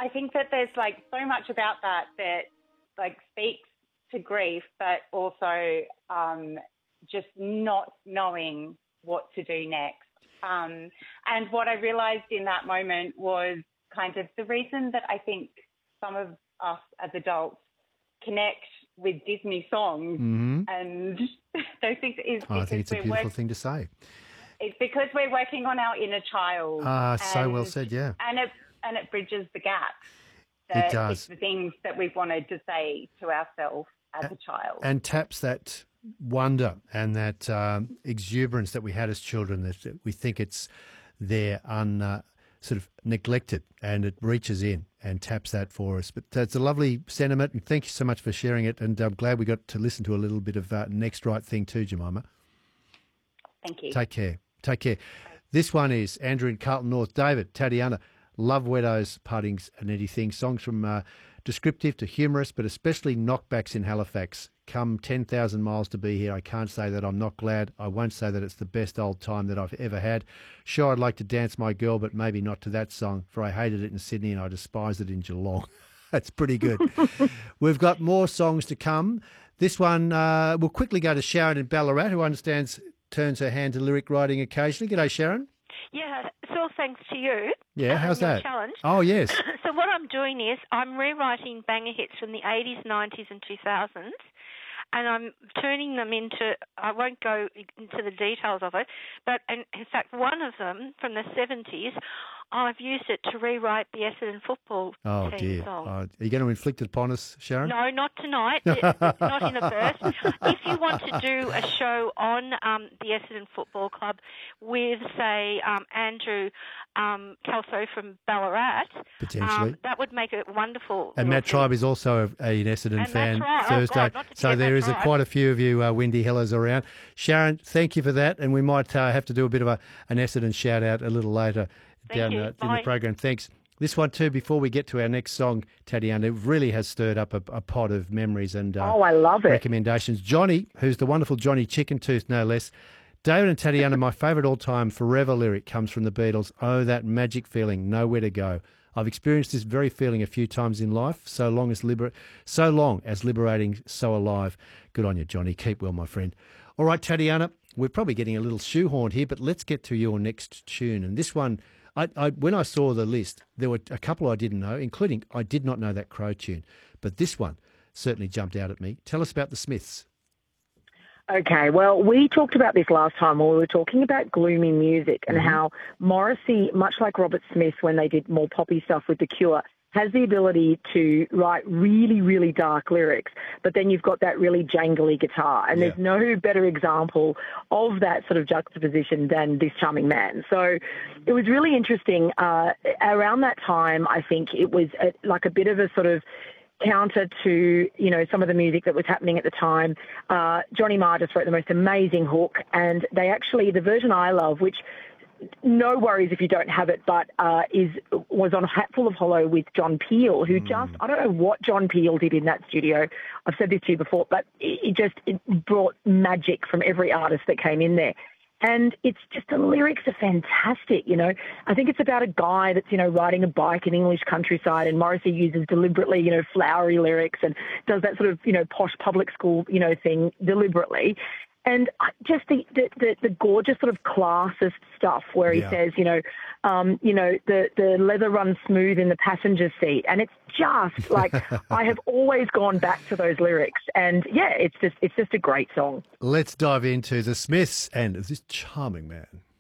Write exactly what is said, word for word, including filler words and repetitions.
I think that there's like so much about that that like speaks to grief, but also um, just not knowing what to do next. Um, and what I realised in that moment was kind of the reason that I think some of us as adults connect with Disney songs mm-hmm. and those things is oh, I think it's a beautiful work- thing to say. It's because we're working on our inner child. Ah, and, so well said, yeah. And it, and it bridges the gap. It does. It's the things that we've wanted to say to ourselves as a child. And taps that wonder and that um, exuberance that we had as children, that we think it's there un, uh, sort of neglected, and it reaches in and taps that for us. But it's a lovely sentiment, and thank you so much for sharing it, and I'm glad we got to listen to a little bit of uh, Next Right Thing too, Jemima. Thank you. Take care. Take care. This one is Andrew in Carlton North. David, Tatiana, love Weddow's Partings and Anything. Songs from uh, descriptive to humorous, but especially knockbacks in Halifax. Come ten thousand miles to be here. I can't say that I'm not glad. I won't say that it's the best old time that I've ever had. Sure, I'd like to dance my girl, but maybe not to that song, for I hated it in Sydney and I despised it in Geelong. That's pretty good. We've got more songs to come. This one, uh, we'll quickly go to Sharon in Ballarat, who understands turns her hand to lyric writing occasionally. G'day, Sharon. Yeah, it's all thanks to you. Yeah, how's your that? Challenge. Oh, yes. So what I'm doing is I'm rewriting banger hits from the eighties, nineties and two thousands, and I'm turning them into, I won't go into the details of it, but in, in fact one of them from the seventies, I've used it to rewrite the Essendon football oh, team dear. song. Oh, are you going to inflict it upon us, Sharon? No, not tonight. Not in a burst. If you want to do a show on um, the Essendon Football Club with, say, um, Andrew um, Kelso from Ballarat, potentially, um, that would make it wonderful. And Matt Tribe is also a, an Essendon and fan right. Thursday. Oh, God, so there Matt is a, quite a few of you uh, Windy Hellers around. Sharon, thank you for that. And we might uh, have to do a bit of a, an Essendon shout-out a little later Thank down uh, in the program. Thanks. This one too, before we get to our next song, Tatiana, it really has stirred up a, a pot of memories and uh, oh, I love it. recommendations. Johnny, who's the wonderful Johnny Chicken Tooth, no less. David and Tatiana, my favourite all-time forever lyric comes from the Beatles. Oh, that magic feeling, nowhere to go. I've experienced this very feeling a few times in life. So long as liber- so long as liberating, so alive. Good on you, Johnny. Keep well, my friend. All right, Tatiana, we're probably getting a little shoehorned here, but let's get to your next tune. And this one, I, I, when I saw the list, there were a couple I didn't know, including I did not know that Crow tune. But this one certainly jumped out at me. Tell us about the Smiths. Okay, well, we talked about this last time when we were talking about gloomy music and mm-hmm. how Morrissey, much like Robert Smith when they did more poppy stuff with The Cure, has the ability to write really, really dark lyrics, but then you've got that really jangly guitar. And yeah. there's no better example of that sort of juxtaposition than This Charming Man. So it was really interesting. Uh, around that time, I think it was a, like a bit of a sort of counter to, you know, some of the music that was happening at the time. Uh, Johnny Marr just wrote the most amazing hook, and they actually, the version I love, which no worries if you don't have it, but uh, is was on Hatful of Hollow with John Peel, who mm. just, I don't know what John Peel did in that studio. I've said this to you before, but it, it just it brought magic from every artist that came in there. And it's just, the lyrics are fantastic, you know. I think it's about a guy that's, you know, riding a bike in English countryside, and Morrissey uses deliberately, you know, flowery lyrics and does that sort of, you know, posh public school, you know, thing deliberately. And just the, the, the, the gorgeous sort of classist stuff where he yeah. says, you know, um, you know, the, the leather runs smooth in the passenger seat. And it's just like, I have always gone back to those lyrics. And yeah, it's just, it's just a great song. Let's dive into the Smiths and This Charming Man.